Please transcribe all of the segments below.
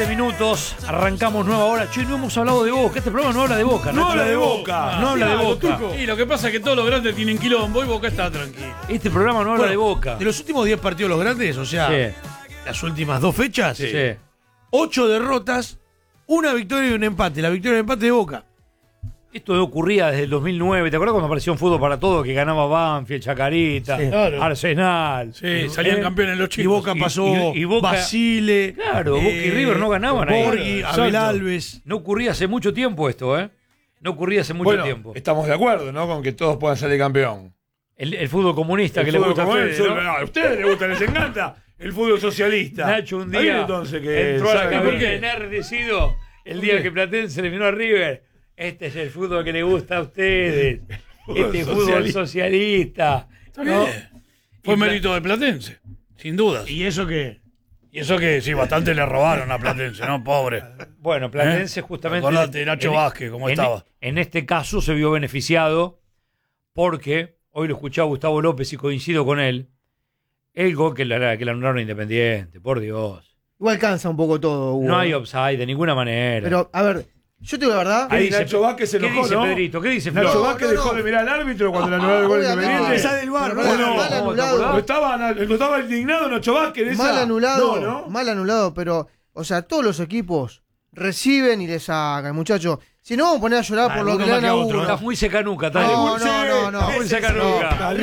Minutos, arrancamos nueva hora. Che, no hemos hablado de Boca. Este programa no habla de Boca. No habla de Boca. No habla de Boca. Y lo que pasa es que todos los grandes tienen quilombo y Boca está tranquilo. Este programa no habla de Boca. De los últimos 10 partidos los grandes, o sea, Sí. las últimas 2 fechas, Sí. 8 derrotas, una victoria y un empate. La victoria y el empate de Boca. Esto ocurría desde el 2009. ¿Te acuerdas cuando apareció un Fútbol para Todos que ganaba Banfield, Chacarita, Sí. Claro. Arsenal? Sí, salían campeones los chicos. Y Boca pasó y Boca- Basile. Claro, Boca y River no ganaban ahí. Borghi, Exacto. Abel Alves. No ocurría hace mucho tiempo esto, ¿eh? No ocurría hace mucho Bueno, tiempo. estamos de acuerdo, ¿no? Con que todos puedan salir campeón. El fútbol comunista El que le fútbol gusta a común, ustedes, ¿no? a ustedes les gusta, les encanta el fútbol socialista. Nacho un Está bien, día entonces que entró a la salga cabina campeón. enardecido el día que Platense eliminó a River. Este es el fútbol que le gusta a ustedes. Este fútbol socialista. Está ¿no? bien. Fue mérito de Platense, sin dudas. ¿Y eso qué? Y eso que sí, bastante le robaron a Platense, ¿no? Pobre. Bueno, Platense justamente. Acordate de Nacho Vázquez, cómo estaba. En este caso se vio beneficiado porque, hoy lo escuchaba Gustavo López y coincido con él, el gol que le anularon a Independiente, por Dios. Igual cansa un poco todo, Hugo. No hay offside de ninguna manera. Pero, a ver, yo te digo la verdad. Ahí Y Nacho Vázquez se ¿Qué enojó, dice ¿no? Pedrito? ¿Qué dice Nacho Flor? Vázquez no, dejó no. de mirar al árbitro cuando le anularon el gol de obviamente. Independiente. Esa del VAR, Pero ¿no? no, mal anulado. No estaba indignado Nacho Vázquez. Esa. Mal anulado. No, ¿no? Mal anulado, pero, o sea, todos los equipos reciben y le sacan, muchachos. Si no, vamos a poner a llorar por lo que le dan a uno. Estás muy secanuca, Tale. No, no. Estás muy secanuca.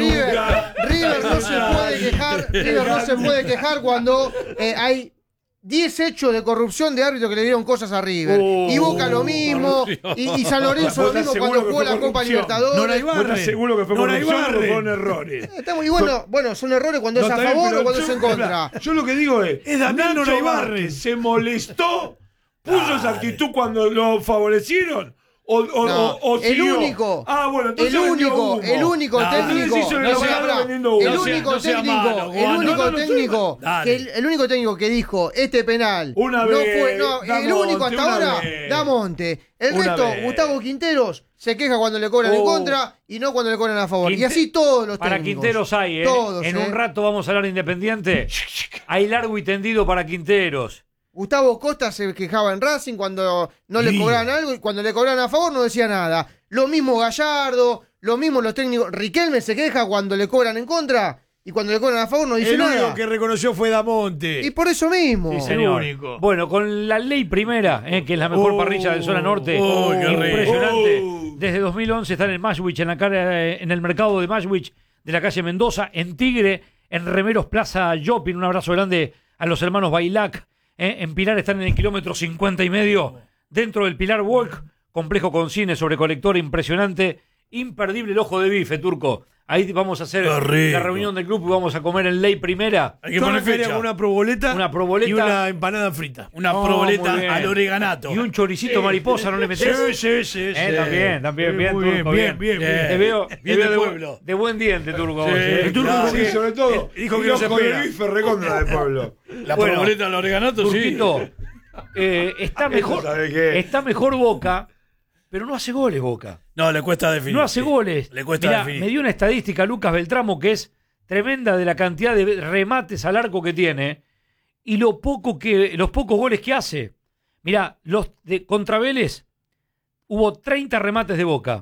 River no se puede quejar. River no se puede quejar cuando hay 10 hechos de corrupción de árbitros que le dieron cosas a River. Y Boca lo mismo. Y San Lorenzo lo mismo cuando jugó la Copa Libertadores. No la iba. ¿Vos estás seguro que fue No la corrupción o Ibarren. fueron errores? Estamos, y bueno, son errores cuando es a está bien, favor pero o cuando es en yo- contra. Yo lo que digo Es Damián Nacho Ibarren. Vázquez se molestó, puso esa actitud cuando lo favorecieron. O El siguió. único, Bueno, entonces vendió humo. el único técnico, Entonces hizo el abogado vendiendo humo. el No sea- único no sea técnico, malo, el Juan. único No, no, técnico, Dale. el único técnico que dijo este penal Una no vez, fue, no, el Damonte, único hasta una ahora, vez. Damonte. El Una resto, vez. Gustavo Quinteros se queja cuando le cobran en contra y no cuando le cobran a favor. Y así todos los Para técnicos. Quinteros hay, ¿eh? Todos, En un rato vamos a hablar de Independiente. Hay largo y tendido para Quinteros. Gustavo Costa se quejaba en Racing cuando no le cobraban algo y cuando le cobraban a favor no decía nada. Lo mismo Gallardo, lo mismo los técnicos. Riquelme se queja cuando le cobran en contra y cuando le cobran a favor no dice El nada. único que reconoció fue Damonte. Y por eso mismo. Sí, señor. único. Bueno, con la ley primera, que es la mejor parrilla de zona norte, qué rico. impresionante. Desde 2011 está en el Mashwich, en el mercado de Mashwich de la calle Mendoza, en Tigre, en Remeros Plaza Shopping. Un abrazo grande a los hermanos Bailac. En Pilar están en el kilómetro 50 y medio, dentro del Pilar Walk, complejo con cine sobre colector impresionante, imperdible el ojo de bife, Turco. Ahí vamos a hacer Qué rico. la reunión del grupo y vamos a comer en ley primera. Hay que Toda poner la feria fecha. con una proboleta, Proboleta y una empanada frita. Una Oh, proboleta muy bien. al oreganato. Y un choricito mariposa, ¿no le metés? Sí. También, bien, Muy Turco, bien. Te veo, Bien de de buen- pueblo. de buen diente, Turco. Sí, vos, El turco claro. sí, sobre todo. Dijo que el no se ojo de pega. bife recontra del pueblo. La Bueno, proboleta al oreganato, Turquito, sí. está mejor, ¿sabe qué? está mejor Boca, pero no hace goles Boca. No, le cuesta definir. No hace sí. goles. Le cuesta Mirá, definir. me dio una estadística Lucas Beltramo que es tremenda de la cantidad de remates al arco que tiene y los pocos goles que hace. Mirá, contra Vélez hubo 30 remates de Boca.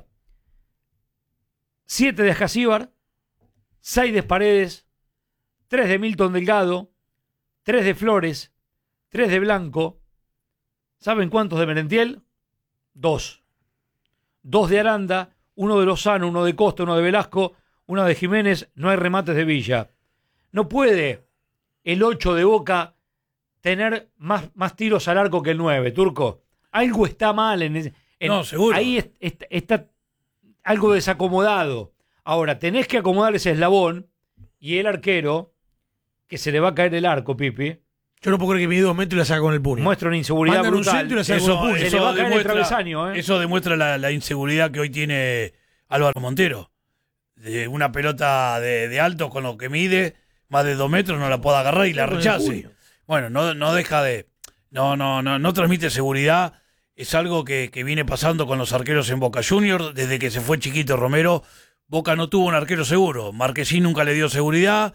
7 de Ajacíbar, 6 de Paredes, 3 de Milton Delgado, 3 de Flores, 3 de Blanco. ¿Saben cuántos de Merentiel? 2. 2 de Aranda, 1 de Lozano, 1 de Costa, 1 de Velasco, 1 de Jiménez. No hay remates de Villa. No puede el 8 de Boca tener más tiros al arco que el 9, Turco. Algo está mal No, seguro. Ahí está algo desacomodado. Ahora, tenés que acomodar ese eslabón y el arquero, que se le va a caer el arco, Pipi, Yo no puedo creer que mide 2 metros y la saca con el puño. muestra una inseguridad Mandan un brutal. centro y la saca con el puño. Se le va a caer el travesaño, ¿eh? Eso demuestra la inseguridad que hoy tiene Álvaro Montero. De una pelota de alto con lo que mide, más de 2 metros, no la puede agarrar y la Con el rechace. puño. Bueno, no deja de... No transmite seguridad. Es algo que viene pasando con los arqueros en Boca Juniors. Desde que se fue Chiquito Romero, Boca no tuvo un arquero seguro. Marquesín nunca le dio seguridad.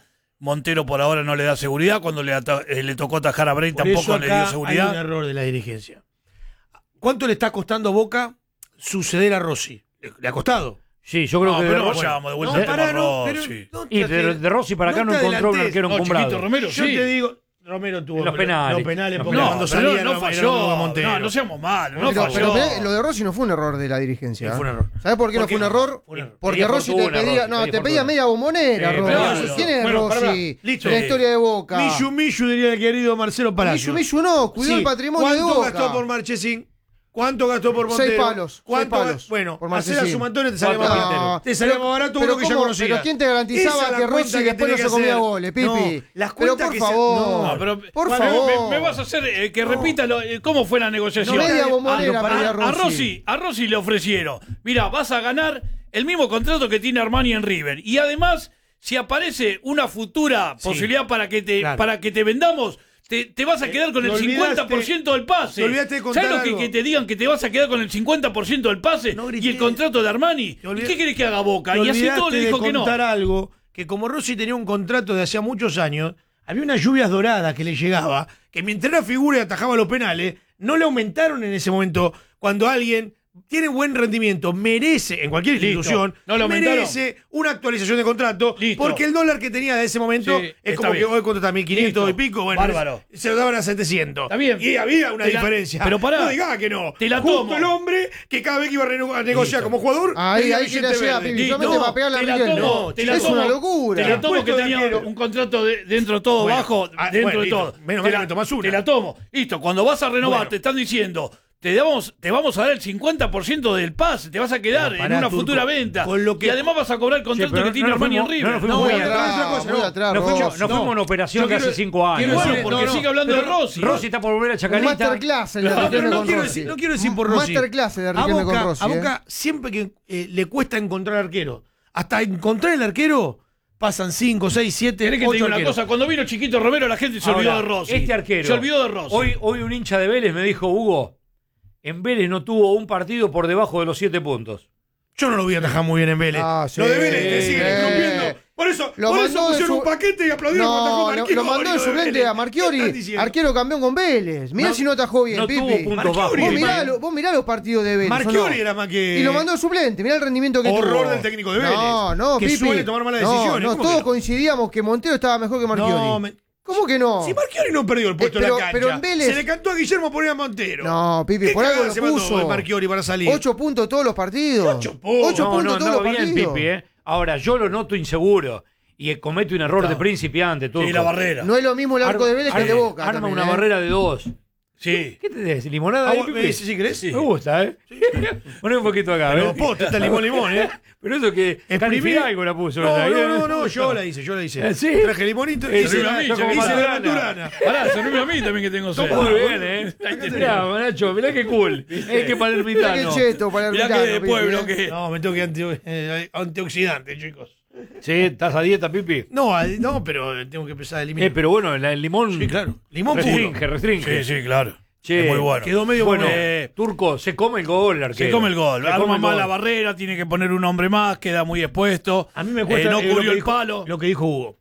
Montero por ahora no le da seguridad. Cuando le tocó atajar a Bray Por tampoco eso le acá dio hay un seguridad. error de la dirigencia. ¿Cuánto le está costando a Boca suceder a Rossi? ¿Le ha costado? Sí, yo creo No, que pero de no Rossi. vayamos de vuelta No, al tema pará, no, Rossi. pero no Y te- de Rossi para acá no te encontró un adelantes. arquero No, encumbrado. Chiquito Romero, Yo sí. te digo, Romero tuvo En los penales. los penales porque No, cuando pero salía no era falló. Montero. No seamos malos, no Pero, falló. pero lo de Rossi no fue un error de la dirigencia. Sí, fue un ¿eh? error. ¿Sabés por qué no ¿Por qué fue un no? error? Fue un error. Porque Pedía Rossi te fortuna, pedía, Rossi, no, pedía te pedía fortuna. media bombonera, Sí, Rossi. claro. ¿Quién es Bueno, pará, Rossi? listo. La historia de Boca. Millu diría el querido Marcelo Palacio. Millu no, cuidó el patrimonio de ¿Cuánto Boca. gastó por Marchesín? ¿Cuánto gastó por Montero? 6 palos. ¿Cuánto 6 palos. Bueno, por hacer la Marchesín. sumatoria te sale más No, barato. Te sale más barato pero uno que ya ¿cómo? conocía. Pero ¿quién te garantizaba Esa es la que cuenta Rossi que después no tenés se que comía hacer. goles, Pipi? No, las Pero cuentas por que se- favor. No, pero por me- favor. Me vas a hacer que repita cómo fue la negociación. No, media bombonera a, pedía a Rossi le ofrecieron, mira, vas a ganar el mismo contrato que tiene Armani en River. Y además, si aparece una futura posibilidad para que te vendamos, te vas a quedar con el te olvidaste- 50% del pase. te olvidaste de contar ¿Sabes lo algo? que te digan que te vas a quedar con el 50% del pase No grité. y el contrato de Armani? Te ¿Y olvid- qué querés que haga Boca? Te Y así todo olvidaste le dijo de que no. contar algo, que como Rossi tenía un contrato de hacía muchos años, había unas lluvias doradas que le llegaba, que mientras era figura y atajaba los penales, no le aumentaron en ese momento cuando alguien tiene buen rendimiento, merece, en cualquier Listo. institución, No lo aumentaron. merece una actualización de contrato, Listo. porque el dólar que tenía de ese momento Sí, es está como bien. que hoy contrata 1.500 y Listo. pico, bueno, Bárbaro. se lo daban a 700. Está bien. Y había una Te la- diferencia. pero pará. No digas que no. Te la Justo tomo. el hombre que cada vez que iba a negociar Listo. como jugador, Ahí tenía quiere billete hacer a verde. Pipi. Listo. Solamente para pegarle a Te la Riquelme. tomo, te la Es tomo. una locura. Te la tomo que Puesto de tenía arquero. un contrato dentro de todo, Bueno, bajo, dentro bueno, de listo. todo. Menos Te mal que me tomás una. Te la tomo. Listo, cuando vas a renovar, Bueno. te están diciendo, te vamos a dar el 50% del pase, te vas a quedar Pero en pará, una Turco, futura venta. con lo que- Y además vas a cobrar el contrato pero que tiene no Armani en fuimos- River. no fuimos Muy muy pero atrás, es una cosa, muy no. atrás, No fuimos, Rossi. no fuimos una operación de hace 5 años. Quiero decir, No, porque no, sigue hablando de pero Rossi. Rossi está por volver a Un Chacarita. masterclass el de No, Riquelme pero no con quiero, Rossi. decir, no quiero decir por Rossi. Masterclass de A Riquelme con Boca, Rossi. a Boca siempre que le cuesta encontrar arquero. Hasta encontrar el arquero pasan 5, 6, 7, ¿Querés que te 8 diga una arqueros. cosa? Cuando vino Chiquito Romero, la gente se olvidó Ahora, de Rossi. Este arquero. Se olvidó de Rossi. Hoy un hincha de Vélez me dijo, Hugo, en Vélez no tuvo un partido por debajo de los 7 puntos. Yo no lo voy a atajar muy bien en Vélez. Ah, sí. Lo de Vélez te Sí. siguen escupiendo. Por eso, Lo por mandó eso de pusieron su- un paquete y aplaudieron cuando atajó No, lo Marchiori, mandó de lo suplente Vélez. a ¿Qué estás Marchiori, diciendo? arquero campeón con Vélez. Mirá si no atajó bien, No Pipi. tuvo puntos bajos. Marchiori, Vos mirá los partidos de Vélez. ¿o Marchiori no? era más que... Y lo mandó de suplente, mirá el rendimiento que tuvo. Horror del técnico de Vélez. No, Que Pipi. suele tomar malas decisiones. No, ¿Cómo todos que no? coincidíamos que Montero estaba mejor que Marchiori. No, ¿Cómo que no? Si Marchiori no perdió el puesto en pero- la cancha, pero en Vélez- se le cantó a Guillermo por ir a Montero. No, Pipi, ¿Qué por algo cagada lo se mandó puso. el Marchiori para salir? 8 puntos todos los partidos. 8 puntos. 8 puntos todos los bien, partidos. Pipi, ¿eh? Ahora, yo lo noto inseguro y comete un error de principiante. Turco. Sí, la barrera. No es lo mismo el arco de Vélez que el de Boca. Arma también, una ¿eh? barrera de 2. Sí. ¿Qué te des? ¿Limonada ahí, Ah, Pipi? ¿me dices si querés? Me gusta, ¿eh? Poné un poquito acá, Pero ¿eh? posta, está limón, ¿eh? Pero eso que Exprimí- algo la puso. No, ¿verdad? no, yo la hice. ¿Sí? Traje limonito y Sí, hice sí, la, yo como hice la Maturana. Maturana. Pará, servime a mí también que tengo sed. Muy bien, ¿eh? Mirá, Nacho, mirá qué cool. Es que Mirá qué palermitano. cheto para el Mirá que de pueblo Pipi, ¿eh? que. No, me tengo que antioxidante, chicos. Sí, ¿estás a dieta, Pipi? No, pero tengo que empezar a eliminar. Pero bueno, el limón Sí, claro. Limón puro. restringe. Sí, sí, claro. Che, Es muy bueno. Quedó medio Bueno, Eh, Turco, se come el gol, el arquero. Se come el gol. Se Arma come el mal gol. la barrera, tiene que poner un hombre más, queda muy expuesto. A mí me cuesta no lo que cubrió el dijo- palo. Lo que dijo Hugo.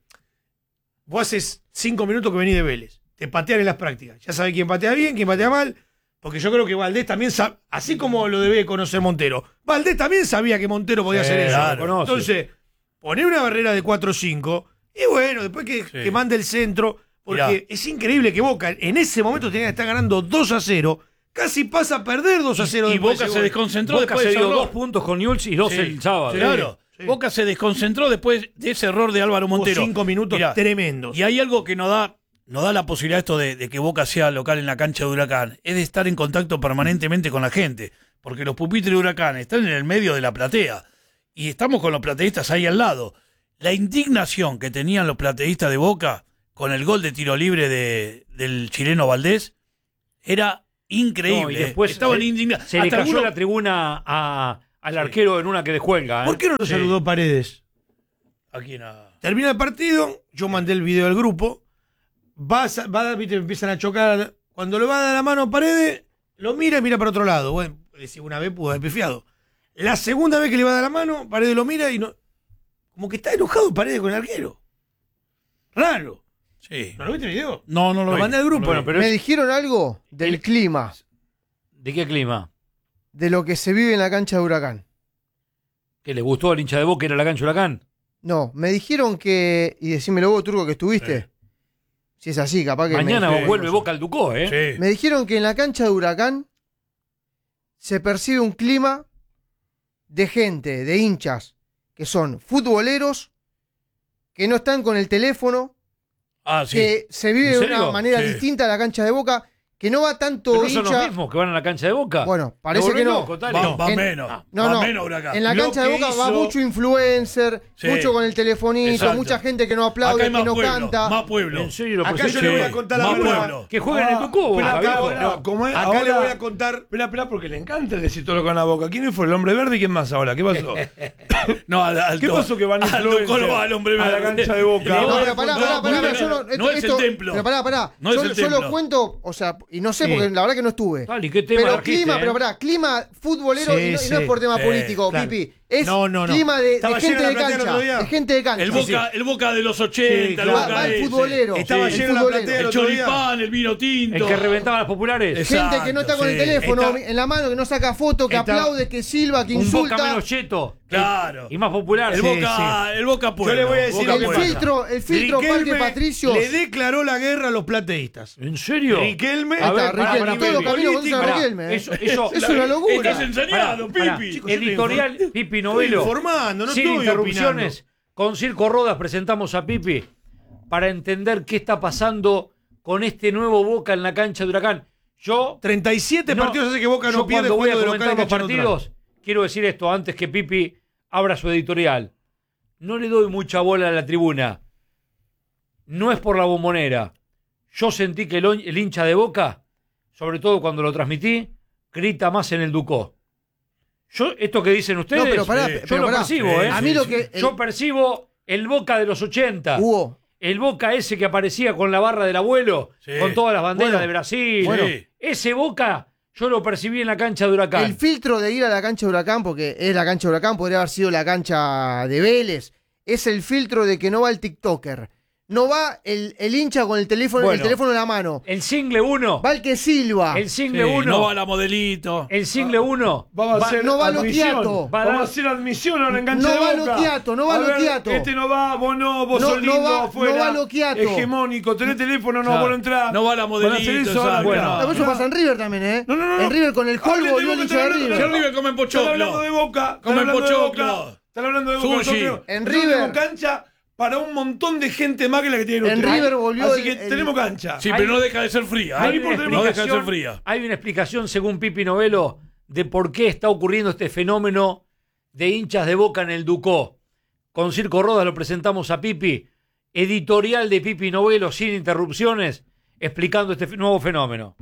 Vos haces 5 minutos que venís de Vélez. Te patean en las prácticas. Ya sabés quién patea bien, quién patea mal. Porque yo creo que Valdés también sabe, así como lo debe conocer Montero, Valdés también sabía que Montero podía hacer eso. claro, conoce. Entonces, poner una barrera de 4-5 y bueno, después que mande el centro, porque Mirá. es increíble que Boca en ese momento tenía que estar ganando 2-0, casi pasa a perder 2-0. Y después Boca de ese se gol. desconcentró Boca después se de ese dio error. 2 puntos con Newell's y 2 Sí, el sábado. Claro. Sí. Boca se desconcentró después de ese error de Álvaro Hubo Montero. 5 minutos Mirá, tremendos. Y hay algo que nos da la posibilidad esto de que Boca sea local en la cancha de Huracán, es de estar en contacto permanentemente con la gente, porque los pupitres de Huracán están en el medio de la platea y estamos con los plateístas ahí al lado. La indignación que tenían los plateístas de Boca con el gol de tiro libre del chileno Valdés era increíble. No, y después estaban indignados. Se le Hasta cayó algunos- la tribuna al arquero en una que descuelga. ¿eh? ¿Por qué no lo Sí. saludó Paredes? Aquí nada. Termina el partido, yo mandé el video al grupo, viste, empiezan a chocar, cuando le va a dar la mano a Paredes, lo mira y mira para otro lado. Bueno, una vez pudo haber pifiado. La segunda vez que le va a dar la mano, Paredes lo mira y no, como que está enojado Paredes con el arquero. Raro. Sí. ¿No lo viste el video? No, no lo Lo vi. mandé al grupo. Bueno, pero Me dijeron algo del clima, ¿de qué clima? de lo que se vive en la cancha de Huracán. ¿Que le gustó al hincha de Boca ir a la cancha Huracán? No, me dijeron que, y decímelo vos, Turco, que estuviste. Si es así, capaz que Mañana me, vuelve Boca al Ducó, ¿eh? Sí. me dijeron que en la cancha de Huracán se percibe un clima de gente, de hinchas, que son futboleros, que no están con el teléfono, Ah, sí. que se vive ¿En de serio? una manera Sí. distinta a la cancha de Boca, que no va tanto ¿Pero no son los hincha. mismos que van a la cancha de Boca? Bueno, Me parece volvés que no. loco, Tali. Va En- menos. No, va no. menos Huracán. En la Lo cancha de que Boca va hizo- mucho influencer, Sí. mucho con el telefonito, Exacto. mucha gente que no Acá aplaude, hay que más no pueblo. canta. Más pueblo. ¿En serio? Acá Pero yo sí, le voy a contar la más verdad. pueblo. Que jueguen en el Ducó, Pero Boca, acá, viejo. bueno, como es, Acá acá le ahora- voy a contar. Espera, porque le encanta decir todo lo que van a Boca. ¿Quién fue el hombre verde y quién más ahora? ¿Qué pasó? No, al ¿Qué pasó que van al Ducó no va el hombre a la verde. cancha de Boca? Le voy No, a pero pará, contar- pará, yo no, no es el templo. Pero pará. No es yo, el yo lo templo. cuento, o sea, y no sé, Sí. porque la verdad que no estuve. Tali, ¿qué tema Pero trajiste, clima, eh? pero pará, clima futbolero Sí, y no sí. es por tema político, claro. Pipi. Es No. clima de Estaba gente llena de la platea el cancha. otro día. De gente de cancha. El Boca de los 80, Sí, el claro. Boca Va el ese. futbolero. Estaba el lleno la futbolero. platea El otro día. choripán, el vino tinto. El que reventaba las populares. Exacto, Gente que no está con el sí. teléfono Está- en la mano, que no saca foto, que Está- aplaude, que silba, que Un insulta. Boca menos cheto. Claro. Y más popular. El Sí, Boca, el Boca pueblo. Yo le voy a decir Boca lo que pueblo. pasa. El filtro Riquelme Parque Patricios. le declaró la guerra a los plateístas. ¿En serio? Riquelme. Ahí está, pará, Riquelme. pará, Todos los Pipi. caminos conducen a Pará, Riquelme. Eso, Es una locura. Estás ensañado, Pará, Pipi. Chicos, yo estoy editorial Pipi Estoy Novelo. informando, no Sin estoy interrupciones. Con Circo Rodas presentamos a Pipi para entender qué está pasando con este nuevo Boca en la cancha de Huracán. Yo 37 no, partidos hace que Boca yo no pierde cuando voy a juego de local comentar en los cancha neutral. partidos, quiero decir esto antes que Pipi abra su editorial. No le doy mucha bola a la tribuna. No es por la Bombonera. Yo sentí que el hincha de Boca, sobre todo cuando lo transmití, grita más en el Ducó. Yo, esto que dicen ustedes, No, pero pará, yo pero lo pará. percibo, Sí, ¿eh? A mí lo que. Yo percibo el Boca de los 80. Hugo, El Boca ese que aparecía con la barra del abuelo, Sí. con todas las banderas Bueno, de Brasil. bueno. Ese Boca yo lo percibí en la cancha de Huracán. el filtro de ir a la cancha de Huracán, porque es la cancha de Huracán, podría haber sido la cancha de Vélez, es el filtro de que no va el TikToker. No va el hincha con el teléfono, Bueno. en la mano. El single 1. Va el que silba. El single Sí, 1. no va la modelito. El single 1. Vamos a hacer no va lo admisión. quieto. Va a dar- Vamos a hacer admisión ahora en cancha No de va Boca. lo quieto, no va A lo ver, quieto. Este no va, vos no, vos No, sos lindo no va- afuera. no va lo quieto. Hegemónico, tenés teléfono, no, Claro. vos no entrás. No va la Van a hacer modelito, eso ahora, exacto. bueno. Pero eso pasa en River también, ¿eh? No. En River con el Hablen Col de volvió el Boca, hincha de están River. Si en River comen Están hablando de pochoclo. Boca. Comen están hablando de pochoclo. Boca. Están hablando de Boca. Sushi. nosotros- En nosotros River. tenemos cancha para un montón de gente más que la que tiene En ustedes. River volvió Así que el- tenemos cancha. Sí, Hay- pero no deja de ser fría. Hay ¿eh? una, No deja de ser explicación, fría. hay una explicación, según Pipi Novelo, de por qué está ocurriendo este fenómeno de hinchas de Boca en el Ducó. Con Circo Rodas lo presentamos a Pipi. Editorial de Pipi Novelo, sin interrupciones, explicando este nuevo fenómeno.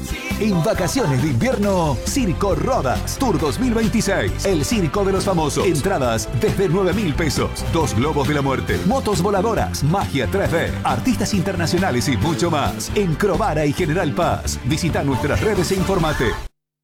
En vacaciones de invierno, Circo Rodas Tour 2026. El circo de los famosos. Entradas desde 9.000 pesos. 2 globos de la muerte. Motos voladoras. Magia 3D. Artistas internacionales y mucho más. En Crovara y General Paz. Visita nuestras redes e informate.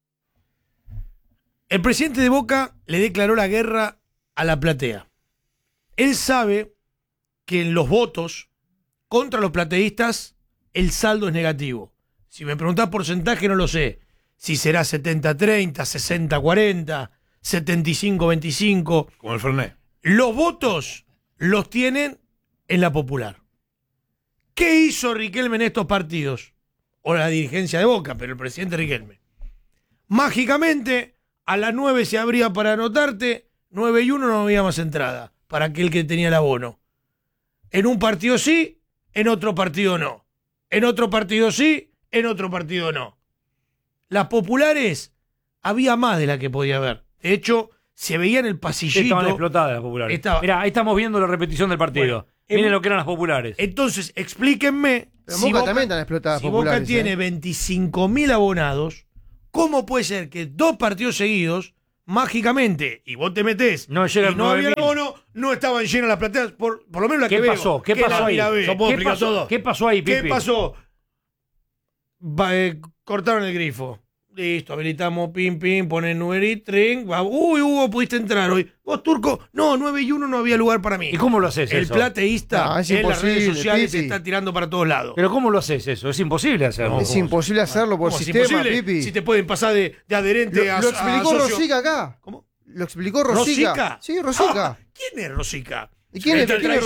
El presidente de Boca le declaró la guerra a la platea. Él sabe que en los votos contra los plateístas el saldo es negativo. Si me preguntás porcentaje no lo sé. Si será 70-30, 60-40, 75-25. Como el Fernet. Los votos los tienen en la popular. ¿Qué hizo Riquelme en estos partidos? O la dirigencia de Boca, pero el presidente Riquelme. Mágicamente, a las 9 se abría para anotarte, 9:01 no había más entrada para aquel que tenía el abono. En un partido sí, en otro partido no. En otro partido sí, en otro partido no. Las populares había más de la que podía haber. De hecho, se veía en el pasillito. Estaban explotadas las populares. Estaba- Mirá, ahí estamos viendo la repetición del partido. Bueno, Miren lo que eran las populares. Entonces, explíquenme. Pero Boca también están explotadas si populares, Boca tiene 25.000 abonados, ¿cómo puede ser que 2 partidos seguidos, mágicamente, y vos te metés, No llegan y no había 9.000? abono, no estaban llenas las plateas, por lo menos la ¿Qué que veo, pasó? ¿Qué que pasó la ahí? Mirabé. Yo puedo ¿Qué explicar pasó? todo. ¿Qué pasó ahí, Pipi? ¿Qué pasó? Cortaron el grifo. Listo, habilitamos, pim, ponen numerito, tren. Uy, Hugo, pudiste entrar hoy. Vos, Turco, no, 9 y 1 no había lugar para mí. ¿Y cómo lo haces El eso? plateísta No, es en las redes imposible, sociales se Pipi. está tirando para todos lados. Pero ¿cómo lo haces eso? Es imposible hacerlo. Es imposible hacerlo por ¿Cómo es sistema, imposible? Pipi. Si te pueden pasar de adherente a Lo explicó socio. Rosica acá. ¿Cómo? Lo explicó Rosica. ¿Rosica? Sí, Rosica. Ah, ¿quién es Rosica? ¿Y quién es? El ¿Quién es